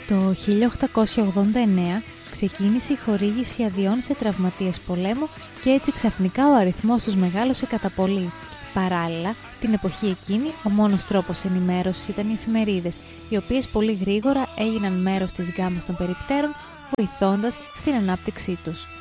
Το 1889 ξεκίνησε η χορήγηση αδειών σε τραυματίες πολέμου και έτσι ξαφνικά ο αριθμός τους μεγάλωσε κατά πολύ. Παράλληλα, την εποχή εκείνη, ο μόνος τρόπος ενημέρωσης ήταν οι εφημερίδες, οι οποίες πολύ γρήγορα έγιναν μέρος της γκάμας των περιπτέρων, βοηθώντας στην ανάπτυξή τους.